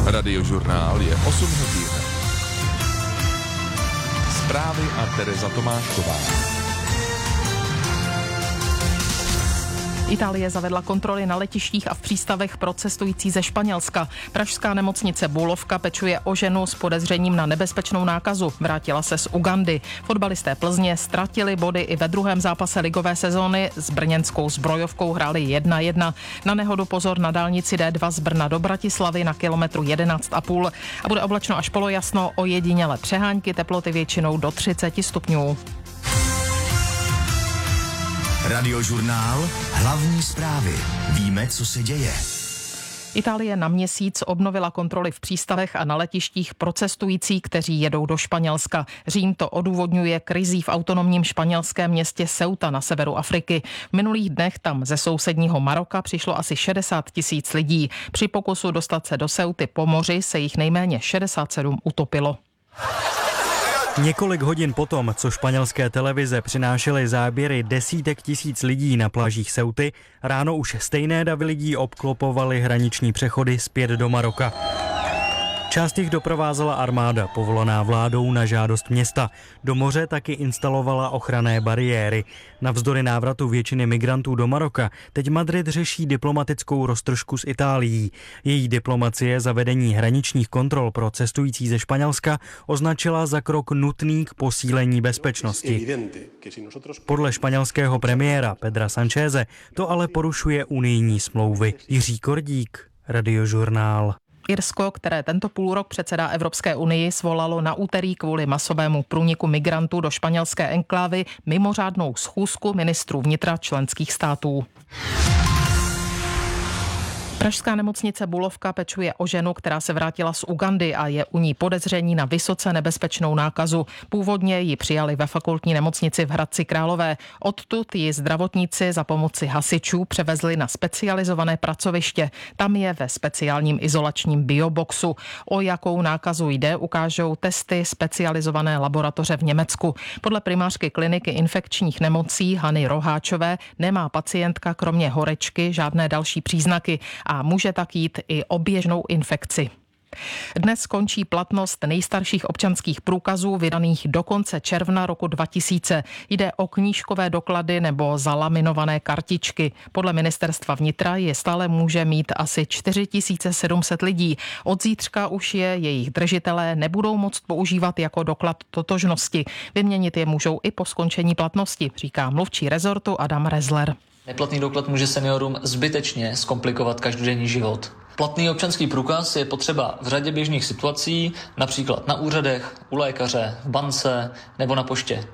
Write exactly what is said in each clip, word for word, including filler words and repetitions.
Radiožurnál je osm hodin. Zprávy a Tereza Tomášková. Itálie zavedla kontroly na letištích a v přístavech pro cestující ze Španělska. Pražská nemocnice Bulovka pečuje o ženu s podezřením na nebezpečnou nákazu. Vrátila se z Ugandy. Fotbalisté Plzně ztratili body i ve druhém zápase ligové sezóny. S brněnskou Zbrojovkou hráli jedna jedna. Na nehodu pozor na dálnici D dva z Brna do Bratislavy na kilometru jedenáct a půl. A bude oblačno až polojasno, ojediněle přehánky, teploty většinou do třicet stupňů. Radiožurnál, hlavní zprávy. Víme, co se děje. Itálie na měsíc obnovila kontroly v přístavech a na letištích pro cestující, kteří jedou do Španělska. Řím to odůvodňuje krizí v autonomním španělském městě Ceuta na severu Afriky. V minulých dnech tam ze sousedního Maroka přišlo asi šedesát tisíc lidí. Při pokusu dostat se do Ceuty po moři se jich nejméně šedesát sedm utopilo. Několik hodin potom, co španělské televize přinášely záběry desítek tisíc lidí na plážích Ceuty, ráno už stejné davy lidí obklopovaly hraniční přechody zpět do Maroka. Část jich doprovázela armáda, povolaná vládou na žádost města. Do moře taky instalovala ochranné bariéry. Navzdory návratu většiny migrantů do Maroka teď Madrid řeší diplomatickou roztržku s Itálií. Její diplomacie zavedení hraničních kontrol pro cestující ze Španělska označila za krok nutný k posílení bezpečnosti. Podle španělského premiéra Pedra Sancheze to ale porušuje unijní smlouvy. Jiří Kordík, Radiožurnál. Irsko, které tento půlrok předsedá Evropské unii, svolalo na úterý kvůli masovému průniku migrantů do španělské enklávy mimořádnou schůzku ministrů vnitra členských států. Pražská nemocnice Bulovka pečuje o ženu, která se vrátila z Ugandy a je u ní podezření na vysoce nebezpečnou nákazu. Původně ji přijali ve fakultní nemocnici v Hradci Králové. Odtud ji zdravotníci za pomoci hasičů převezli na specializované pracoviště. Tam je ve speciálním izolačním bioboxu. O jakou nákazu jde, ukážou testy specializované laboratoře v Německu. Podle primářky kliniky infekčních nemocí Hany Roháčové nemá pacientka kromě horečky žádné další příznaky a může tak jít i o běžnou infekci. Dnes skončí platnost nejstarších občanských průkazů vydaných do konce června roku dva tisíce. Jde o knížkové doklady nebo zalaminované kartičky. Podle ministerstva vnitra je stále může mít asi čtyři tisíce sedm set lidí. Od zítřka už je jejich držitelé nebudou moct používat jako doklad totožnosti. Vyměnit je můžou i po skončení platnosti, říká mluvčí rezortu Adam Rezler. Neplatný doklad může seniorům zbytečně zkomplikovat každodenní život. Platný občanský průkaz je potřeba v řadě běžných situací, například na úřadech, u lékaře, v bance nebo na poště.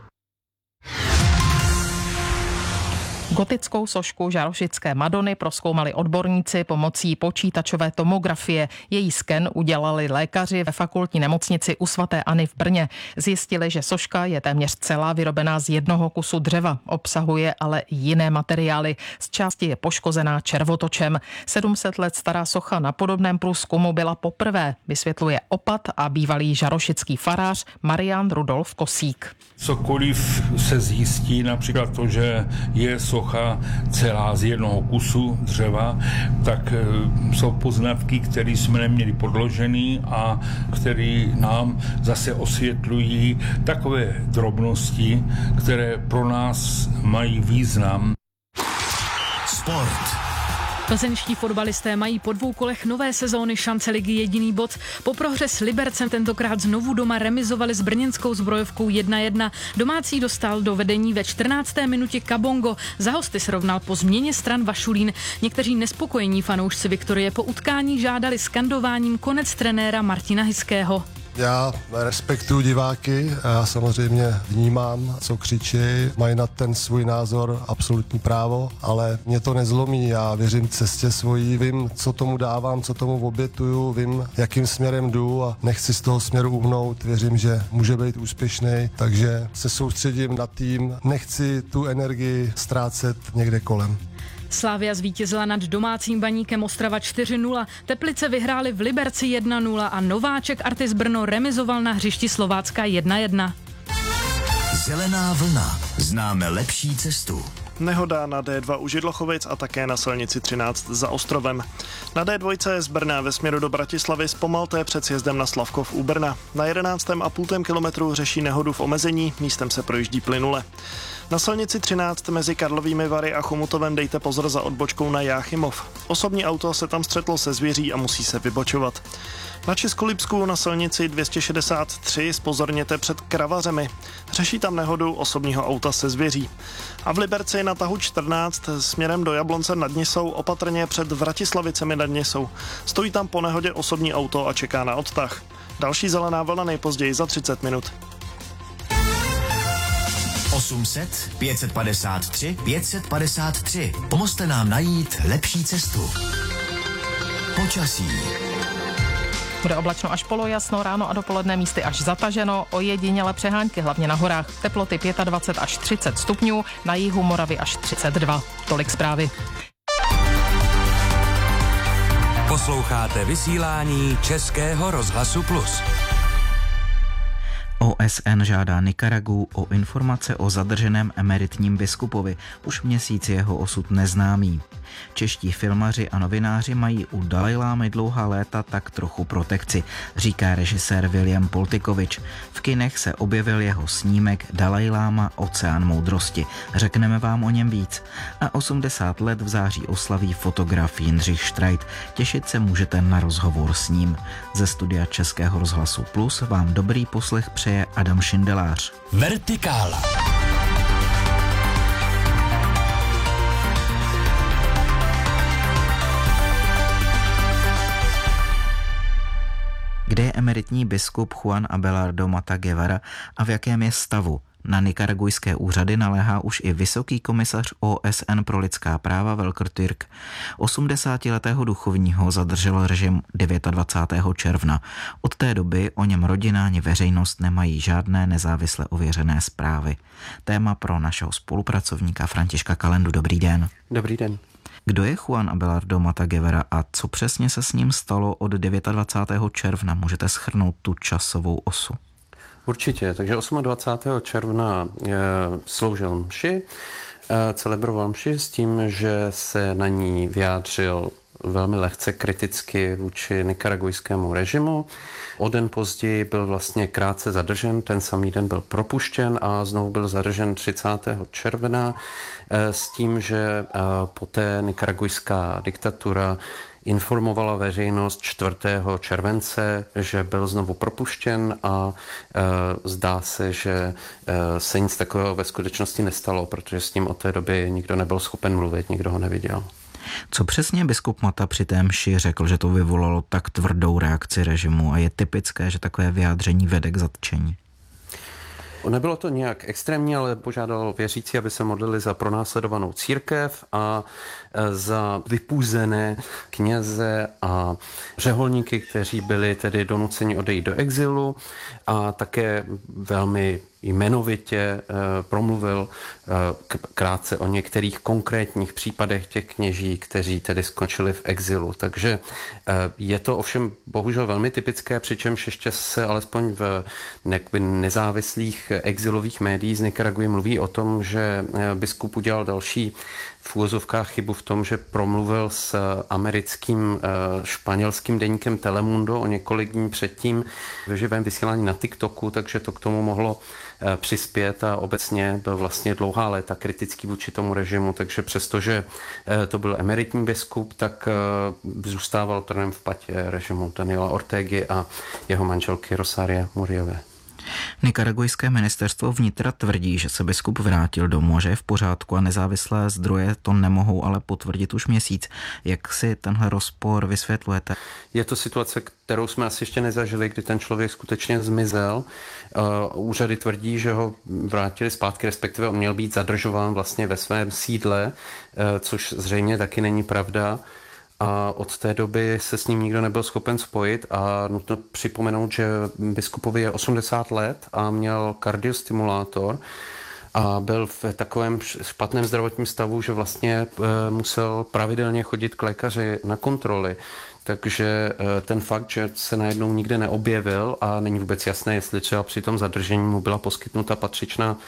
Gotickou sošku žarošické Madony prozkoumali odborníci pomocí počítačové tomografie. Její sken udělali lékaři ve fakultní nemocnici u svaté Anny v Brně. Zjistili, že soška je téměř celá vyrobená z jednoho kusu dřeva. Obsahuje ale i jiné materiály. Z části je poškozená červotočem. sedm set let stará socha na podobném průzkumu byla poprvé, vysvětluje opat a bývalý žarošický farář Marián Rudolf Kosík. Cokoliv se zjistí, například to, že je socha celá z jednoho kusu dřeva, tak jsou poznatky, které jsme neměli podložený a které nám zase osvětlují takové drobnosti, které pro nás mají význam. Sport. Plzeňští fotbalisté mají po dvou kolech nové sezóny šance ligy jediný bod. Po prohře s Libercem tentokrát znovu doma remizovali s brněnskou Zbrojovkou jedna jedna. Domácí dostal do vedení ve čtrnácté minutě Kabongo. Za hosty srovnal po změně stran Vašulín. Někteří nespokojení fanoušci Viktorie po utkání žádali skandováním konec trenéra Martina Hyského. Já respektuju diváky, já samozřejmě vnímám, co křičí, mají na ten svůj názor absolutní právo, ale mě to nezlomí, já věřím cestě svojí, vím, co tomu dávám, co tomu obětuju, vím, jakým směrem jdu a nechci z toho směru uhnout, věřím, že může být úspěšný, takže se soustředím na tým, nechci tu energii ztrácet někde kolem. Slavia zvítězila nad domácím Baníkem Ostrava čtyři nula, Teplice vyhrály v Liberci jedna nula a nováček Artis Brno remizoval na hřišti Slovácka jedna jedna. Zelená vlna. Známe lepší cestu. Nehoda na D dva u Židlochovic a také na silnici třináct za Ostrovem. Na D dva z Brna ve směru do Bratislavy zpomalte před sjezdem na Slavkov u Brna. Na jedenáctém a půl kilometru řeší nehodu v omezení, místem se projíždí plynule. Na silnici třináct mezi Karlovými Vary a Chomutovem dejte pozor za odbočkou na Jáchymov. Osobní auto se tam střetlo se zvěří a musí se vybočovat. Na Českolipsku na silnici dvě stě šedesát tři zpozorněte před Kravařemi. Řeší tam nehodu osobního auta se zvěří. A v Liberci na tahu čtrnáct směrem do Jablonce nad Nisou opatrně před Vratislavicemi nad Nisou. Stojí tam po nehodě osobní auto a čeká na odtah. Další zelená vlna nejpozději za třicet minut. osm set, pět set padesát tři, pět set padesát tři. Pomozte nám najít lepší cestu. Počasí. Bude oblačno až polojasno, ráno a dopoledne místy až zataženo, ojediněle přehánky, hlavně na horách. Teploty dvacet pět až třicet stupňů, na jihu Moravy až třicet dva. Tolik zprávy. Posloucháte vysílání Českého rozhlasu Plus. O S N žádá Nikaragu o informace o zadrženém emeritním biskupovi, už měsíc jeho osud neznámý. Čeští filmaři a novináři mají u Dalajlámy dlouhá léta tak trochu protekci, říká režisér William Poltikovič. V kinech se objevil jeho snímek Dalajláma Oceán moudrosti. Řekneme vám o něm víc. A osmdesát let v září oslaví fotograf Jindřich Štrajt. Těšit se můžete na rozhovor s ním. Ze studia Českého rozhlasu Plus vám dobrý poslech přeje Adam Šindelář. Vertikála. Kde je emeritní biskup Juan Abelardo Mata Guevara a v jakém je stavu? Na nikaragujské úřady naléhá už i vysoký komisař O S N pro lidská práva Volker Türk. osmdesátiletého duchovního zadržel režim dvacátého devátého června. Od té doby o něm rodina ani veřejnost nemají žádné nezávisle ověřené zprávy. Téma pro našeho spolupracovníka Františka Kalendu. Dobrý den. Dobrý den. Kdo je Juan Abelardo Mata Guevara a co přesně se s ním stalo od dvacátého devátého června? Můžete shrnout tu časovou osu? Určitě, takže dvacátého osmého června e, sloužil mši, e, celebroval mši s tím, že se na ní vyjádřil velmi lehce kriticky vůči nikaragujskému režimu. O den později byl vlastně krátce zadržen, ten samý den byl propuštěn a znovu byl zadržen třicátého června s tím, že poté nikaragujská diktatura informovala veřejnost čtvrtého července, že byl znovu propuštěn a e, zdá se, že e, se nic takového ve skutečnosti nestalo, protože s ním od té doby nikdo nebyl schopen mluvit, nikdo ho neviděl. Co přesně biskup Mata při té mši řekl, že to vyvolalo tak tvrdou reakci režimu a je typické, že takové vyjádření vede k zatčení? Nebylo to nějak extrémní, ale požádal věřící, aby se modlili za pronásledovanou církev a za vypůzené kněze a řeholníky, kteří byli tedy donuceni odejít do exilu, a také velmi jmenovitě promluvil krátce o některých konkrétních případech těch kněží, kteří tedy skončili v exilu. Takže je to ovšem bohužel velmi typické, přičemž ještě se alespoň v nezávislých exilových médiích z Nikaraguji mluví o tom, že biskup udělal další v úvozovkách chybu v tom, že promluvil s americkým španělským deníkem Telemundo o několik dní předtím v živém vysílání na TikToku, takže to k tomu mohlo přispět a obecně byl vlastně dlouhá léta kritický vůči tomu režimu, takže přestože to byl emeritní biskup, tak zůstával trnem v patě režimu Daniela Ortegy a jeho manželky Rosaria Muriové. Nikaragujské ministerstvo vnitra tvrdí, že se biskup vrátil domů a že je v pořádku a nezávislé zdroje to nemohou ale potvrdit už měsíc. Jak si tenhle rozpor vysvětlujete? Je to situace, kterou jsme asi ještě nezažili, kdy ten člověk skutečně zmizel. Úřady tvrdí, že ho vrátili zpátky, respektive on měl být zadržován vlastně ve svém sídle, což zřejmě taky není pravda. A od té doby se s ním nikdo nebyl schopen spojit a nutno připomenout, že biskupovi je osmdesát let a měl kardiostimulátor a byl v takovém špatném zdravotním stavu, že vlastně musel pravidelně chodit k lékaři na kontroly. Takže ten fakt, že se najednou nikde neobjevil a není vůbec jasné, jestli třeba při tom zadržení mu byla poskytnuta patřičná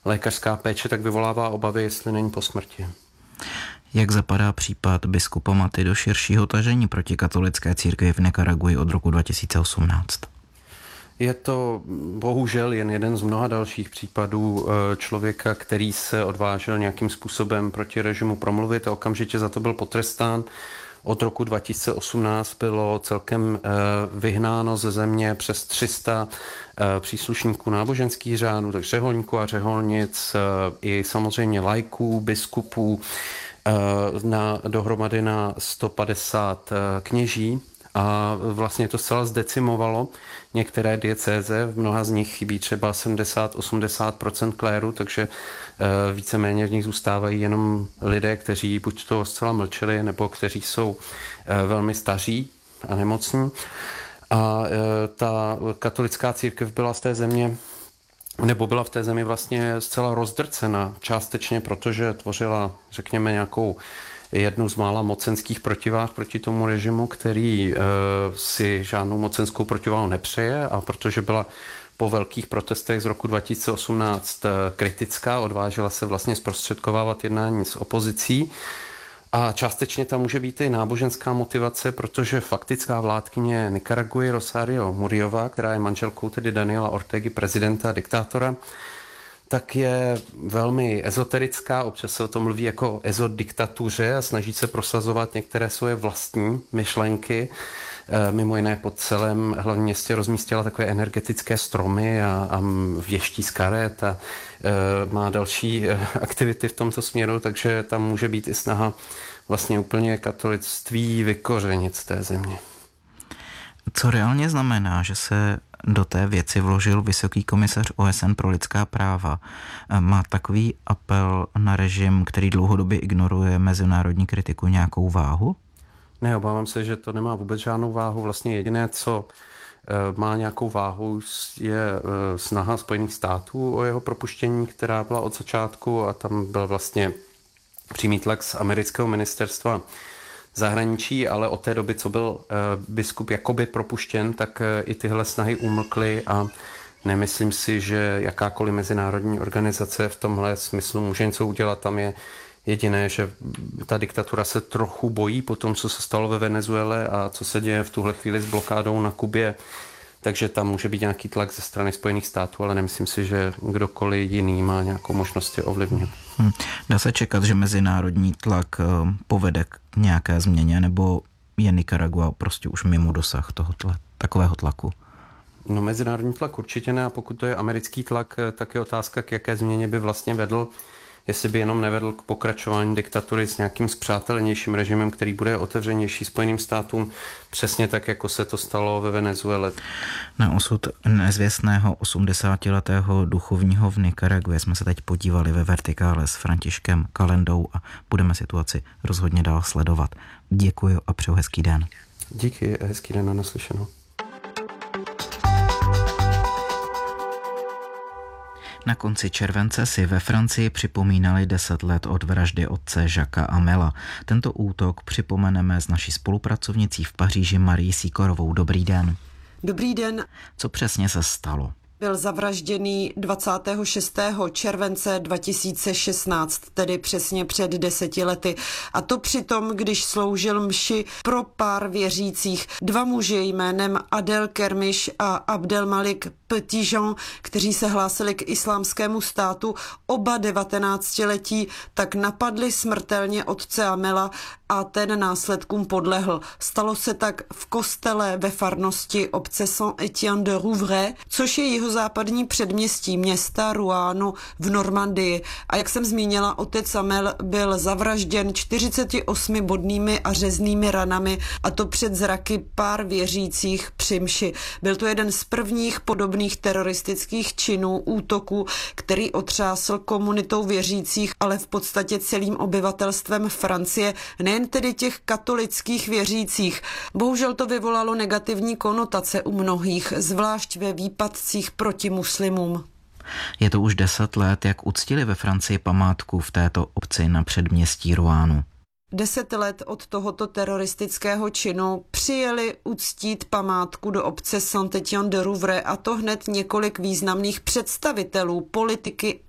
lékařská péče, tak vyvolává obavy, jestli není po smrti. Jak zapadá případ biskupa Maty do širšího tažení proti katolické církvi v Nikaragui od roku dva tisíce osmnáct? Je to bohužel jen jeden z mnoha dalších případů člověka, který se odvážil nějakým způsobem proti režimu promluvit a okamžitě za to byl potrestán. Od roku dva tisíce osmnáct bylo celkem vyhnáno ze země přes tři sta příslušníků náboženských řádů, takže řeholníků a řeholnic, i samozřejmě laiků, biskupů, na, dohromady na sto padesát kněží. A vlastně to zcela zdecimovalo některé diecéze, v mnoha z nich chybí třeba sedmdesát až osmdesát procent kléru, takže víceméně v nich zůstávají jenom lidé, kteří buď to zcela mlčeli, nebo kteří jsou velmi staří a nemocní. A ta katolická církev byla z té země, nebo byla v té zemi vlastně zcela rozdrcena, částečně protože tvořila, řekněme, nějakou jednu z mála mocenských protiváh proti tomu režimu, který e, si žádnou mocenskou protiváhu nepřeje, a protože byla po velkých protestech z roku dva tisíce osmnáct e, kritická, odvážila se vlastně zprostředkovávat jednání s opozicí. A částečně tam může být i náboženská motivace, protože faktická vládkyně Nikaraguji Rosario Murillová, která je manželkou tedy Daniela Ortegy, prezidenta a diktátora, tak je velmi ezoterická, občas se o tom mluví jako ezodiktatuře a snaží se prosazovat některé svoje vlastní myšlenky. Mimo jiné po celém hlavním městě rozmístila takové energetické stromy a, a věští z karet a e, má další aktivity v tomto směru, takže tam může být i snaha vlastně úplně katolictví vykořenit z té země. Co reálně znamená, že se do té věci vložil vysoký komisař O S N pro lidská práva? Má takový apel na režim, který dlouhodobě ignoruje mezinárodní kritiku, nějakou váhu? Ne, obávám se, že to nemá vůbec žádnou váhu. Vlastně jediné, co má nějakou váhu, je snaha Spojených států o jeho propuštění, která byla od začátku, a tam byl vlastně přímý tlak z amerického ministerstva zahraničí, ale od té doby, co byl biskup jakoby propuštěn, tak i tyhle snahy umlkly a nemyslím si, že jakákoliv mezinárodní organizace v tomhle smyslu může něco udělat. Tam je jediné, že ta diktatura se trochu bojí po tom, co se stalo ve Venezuele a co se děje v tuhle chvíli s blokádou na Kubě. Takže tam může být nějaký tlak ze strany Spojených států, ale nemyslím si, že kdokoliv jiný má nějakou možnost je ovlivnit. Hmm. Dá se čekat, že mezinárodní tlak povede k nějaké změně, nebo je Nikaragua prostě už mimo dosah tohoto, takového tlaku? No, mezinárodní tlak určitě ne, a pokud to je americký tlak, tak je otázka, k jaké změně by vlastně vedl, jestli by jenom nevedl k pokračování diktatury s nějakým spřátelenějším režimem, který bude otevřenější Spojeným státům, přesně tak, jako se to stalo ve Venezuele. Na osud nezvěstného osmdesátiletého duchovního v Nikaraguě jsme se teď podívali ve Vertikále s Františkem Kalendou a budeme situaci rozhodně dál sledovat. Děkuji a přeju hezký den. Díky, hezký den, na naslyšenou. Na konci července si ve Francii připomínali deset let od vraždy otce Jacquesa Amela. Tento útok připomeneme s naší spolupracovnicí v Paříži Marii Sikorovou. Dobrý den. Dobrý den. Co přesně se stalo? Byl zavražděný dvacátého šestého července dva tisíce šestnáct, tedy přesně před deseti lety. A to přitom, když sloužil mši pro pár věřících. Dva muži jménem Adel Kermiš a Abdelmalik Petitjean, kteří se hlásili k islámskému státu, oba devatenáctiletí, tak napadli smrtelně otce Amela a ten následkům podlehl. Stalo se tak v kostele ve farnosti obce Saint-Étienne de Rouvray, což je jihozápadní předměstí města Rouen v Normandii. A jak jsem zmínila, otec Amel byl zavražděn čtyřiceti osmi bodnými a řeznými ranami, a to před zraky pár věřících při mši. Byl to jeden z prvních podobných teroristických činů, útoků, který otřásl komunitou věřících, ale v podstatě celým obyvatelstvem Francie, nejen tedy těch katolických věřících. Bohužel to vyvolalo negativní konotace u mnohých, zvlášť ve výpadcích proti muslimům. Je to už deset let, jak uctili ve Francii památku v této obci na předměstí Rouen. Deset let od tohoto teroristického činu přijeli uctít památku do obce Saint-Étienne de Rouvray, a to hned několik významných představitelů politiky i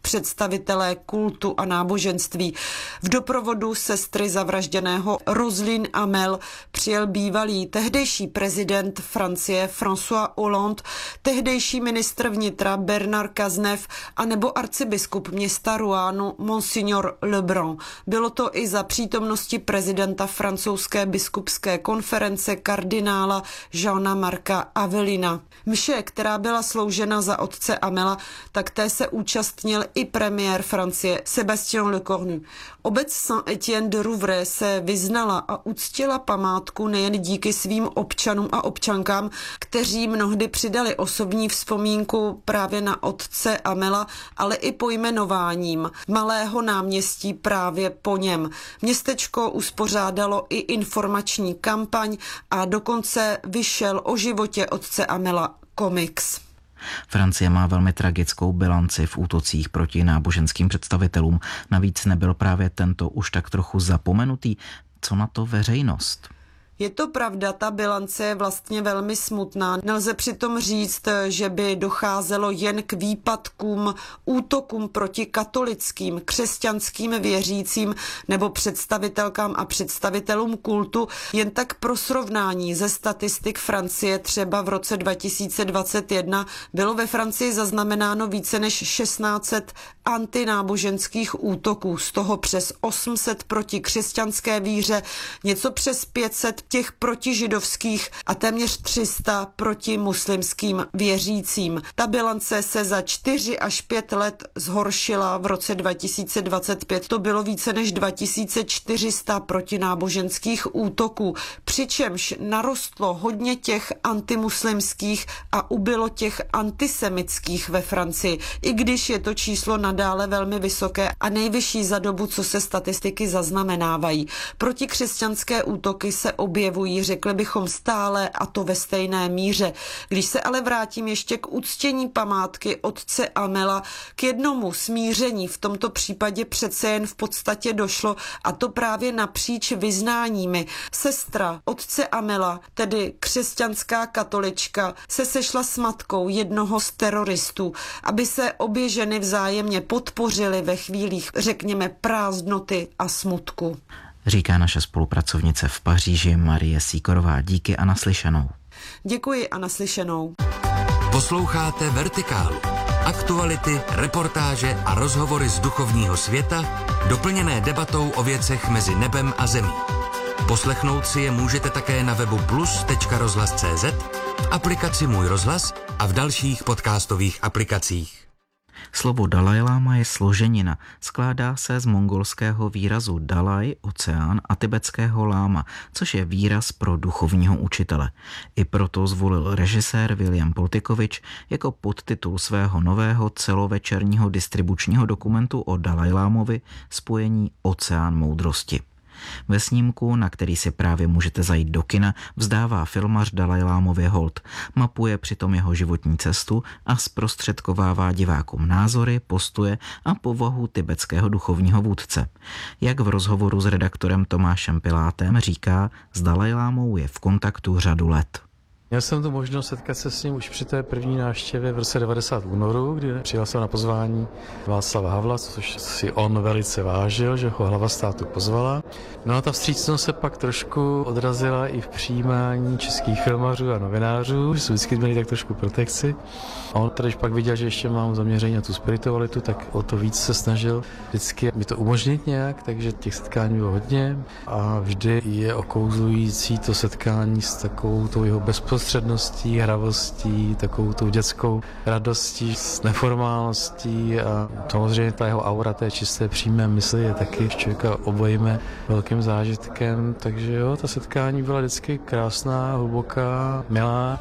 představitelé kultu a náboženství. V doprovodu sestry zavražděného Roselyne Hamel přijel bývalý tehdejší prezident Francie François Hollande, tehdejší ministr vnitra Bernard Cazeneuve a nebo arcibiskup města Rouen Monsignor Lebrun. Bylo to i za přítomnosti prezidenta francouzské biskupské konference kardinála Jeana Marca Avelina. Mše, která byla sloužena za otce Hamela, tak té se účastnil i premiér Francie Sébastien Lecornu. Obec Saint-Étienne de Rouvray se vyznala a uctila památku nejen díky svým občanům a občankám, kteří mnohdy přidali osobní vzpomínku právě na otce Hamela, ale i pojmenováním malého náměstí právě po něm. Městečko uspořádalo i informační kampaň a dokonce vyšel o životě otce Hamela komiks. Francie má velmi tragickou bilanci v útocích proti náboženským představitelům. Navíc nebyl právě tento už tak trochu zapomenutý. Co na to veřejnost? Je to pravda, ta bilance je vlastně velmi smutná. Nelze přitom říct, že by docházelo jen k výpadkům, útokům proti katolickým, křesťanským věřícím nebo představitelkám a představitelům kultu. Jen tak pro srovnání ze statistik Francie třeba v roce dva tisíce dvacet jedna bylo ve Francii zaznamenáno více než šestnáct set antináboženských útoků, z toho přes osm set proti křesťanské víře, něco přes pět set těch protižidovských a téměř tři sta proti muslimským věřícím. Ta bilance se za čtyři až pět let zhoršila. V roce dva tisíce dvacet pět to bylo více než dva tisíce čtyři sta protináboženských útoků, přičemž narostlo hodně těch antimuslimských a ubylo těch antisemitských ve Francii, i když je to číslo nadále velmi vysoké a nejvyšší za dobu, co se statistiky zaznamenávají. Protikřesťanské útoky se objevují, řekli bychom stále, a to ve stejné míře. Když se ale vrátím ještě k uctění památky otce Hamela, k jednomu smíření v tomto případě přece jen v podstatě došlo, a to právě napříč vyznáními. Sestra otce Hamela, tedy křesťanská katolička, se sešla s matkou jednoho z teroristů, aby se obě ženy vzájemně podpořily ve chvílích, řekněme, prázdnoty a smutku. Říká naše spolupracovnice v Paříži Marie Sýkorová. Díky a naslyšenou. Děkuji a naslyšenou. Posloucháte Vertikálu. Aktuality, reportáže a rozhovory z duchovního světa, doplněné debatou o věcech mezi nebem a zemí. Poslechnout si je můžete také na webu plus tečka rozhlas tečka cé zet, v aplikaci Můj rozhlas a v dalších podcastových aplikacích. Slovo Dalajláma je složenina. Skládá se z mongolského výrazu Dalaj, oceán, a tibetského láma, což je výraz pro duchovního učitele. I proto zvolil režisér William Poltikovič jako podtitul svého nového celovečerního distribučního dokumentu o Dalajlámovi spojení Oceán moudrosti. Ve snímku, na který si právě můžete zajít do kina, vzdává filmař Dalajlámově hold. Mapuje přitom jeho životní cestu a zprostředkovává divákům názory, postoje a povahu tibetského duchovního vůdce. Jak v rozhovoru s redaktorem Tomášem Pilátem říká, s Dalajlámou je v kontaktu řadu let. Měl jsem tu možnost setkat se s ním už při té první návštěvě v roce devadesát v únoru, kdy přijel jsem na pozvání Václava Havla, což si on velice vážil, že ho hlava státu pozvala. No a ta vstřícnost se pak trošku odrazila i v přijímání českých filmařů a novinářů, že jsou vždycky měli tak trošku protekci. A on tady pak viděl, že ještě mám zaměření na tu spiritualitu, tak o to víc se snažil vždycky mi to umožnit nějak, takže těch setkání bylo hodně a vždy je okouzlující to setkání s takovou tou jeho bezprostředností, hravostí, takovou tou dětskou radostí, s neformálností a samozřejmě ta jeho aura té čisté přímé mysli je taky člověka obojíme velkým zážitkem, takže jo, ta setkání byla vždycky krásná, hluboká, milá.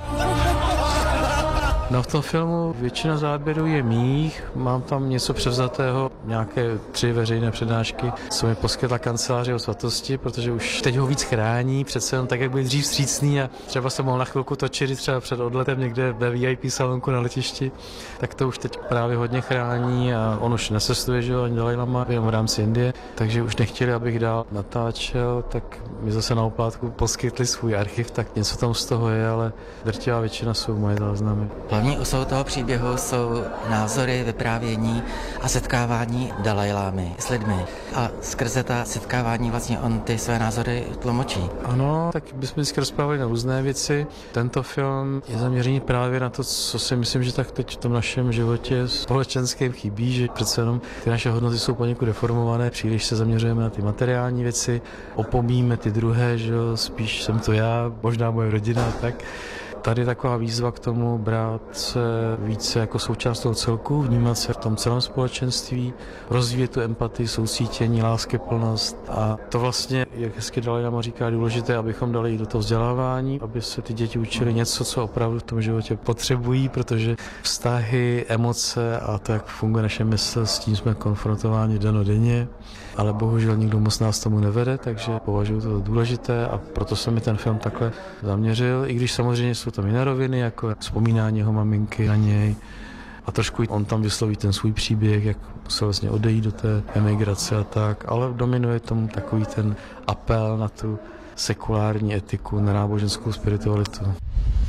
No v tom filmu většina záběrů je mých, mám tam něco převzatého, nějaké tři veřejné přednášky, co mi poskytla kanceláře o svatosti, protože už teď ho víc chrání, přece jen tak, jak byl dřív vstřícný a třeba se mohl na chvilku točit třeba před odletem někde ve V I P salonku na letišti, tak to už teď právě hodně chrání a on už nesestuje, že jo, ani Dalajlama, jenom v rámci Indie, takže už nechtěli, abych dál natáčel, tak mi zase na oplátku poskytli svůj archiv, tak něco tam z toho je, ale drtivá většina jsou moje záznamy. Hlavní osou toho příběhu jsou názory, vyprávění a setkávání Dalajlámy s lidmi. A skrze ta setkávání vlastně on ty své názory tlumočí. Ano, tak bychom vždycky rozprávali na různé věci. Tento film je zaměřený právě na to, co si myslím, že tak teď v tom našem životě společenském chybí, že přece jenom ty naše hodnoty jsou poněkud deformované, příliš se zaměřujeme na ty materiální věci, opomíme ty druhé, že jo, spíš jsem to já, možná moje rodina, tak. Tady je taková výzva k tomu brát se více jako součást toho celku, vnímat se v tom celém společenství, rozvíjet tu empatii, soucítění, láskyplnost a to vlastně, jak hezky Dalajlama říká, je důležité, abychom dali i do toho vzdělávání, aby se ty děti učili něco, co opravdu v tom životě potřebují, protože vztahy, emoce a to, jak funguje naše mysl, s tím jsme konfrontováni dennodenně, ale bohužel nikdo moc nás tomu nevede, takže považuji to za důležité a proto se mi ten film takhle zaměřil, i když samozřejmě jsou tam jiné roviny, jako vzpomínání jeho maminky na něj a trošku on tam vysloví ten svůj příběh, jak musel vlastně odejít do té emigrace a tak, ale dominuje tomu takový ten apel na tu sekulární etiku, na náboženskou spiritualitu.